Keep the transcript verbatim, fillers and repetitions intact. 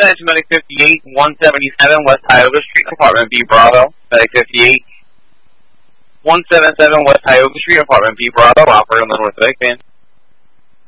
to Medic fifty-eight, one seventy-seven West Tioga Street, Apartment B, Bravo. Medic fifty-eight, one seventy-seven West Tioga Street, Apartment B, Bravo. Operator on the North Lake Band.